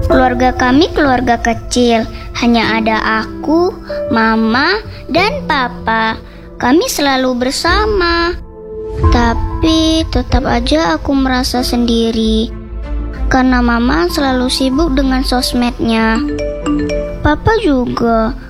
Keluarga kami keluarga kecil, hanya ada aku, mama, dan papa. Kami selalu bersama. Tapi tetap aja aku merasa sendiri, karena mama selalu sibuk dengan sosmednya. Papa juga